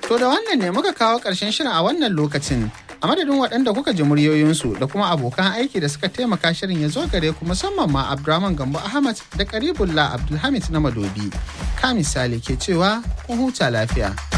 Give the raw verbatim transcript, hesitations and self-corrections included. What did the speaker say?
To da wannan ne muka kawo ƙarshen shirin a wannan lokacin. A madadin waɗanda kuka ji muryoyinsu da kuma abokan aiki da suka taimaka shirin ya zo gare ku musamman ma Abdurrahman Gambo Ahmad da Karibullah Abdulhamid na Madobi. Ka misali ke cewa kun huta lafiya.